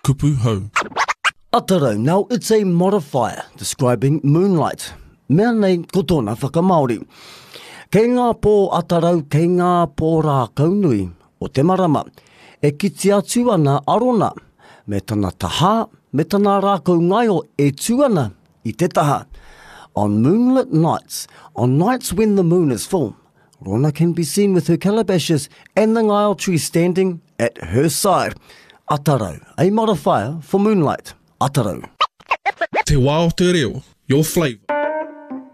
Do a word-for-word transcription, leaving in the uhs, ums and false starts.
kupu hau. Atarau, now it's a modifier describing moonlight. Mea nei ko tōna whakamaori. Kei ngā pō atarau, kei ngā pō rā kaunui o te marama, e kiti atu ana arona, me tana taha, me tana rākau ngaio e tuana i te taha. On moonlit nights, on nights when the moon is full, Rona can be seen with her calabashes and the ngaio tree standing at her side. Atarau, a modifier for moonlight. Atarau. Te wā o te reo, your flavour.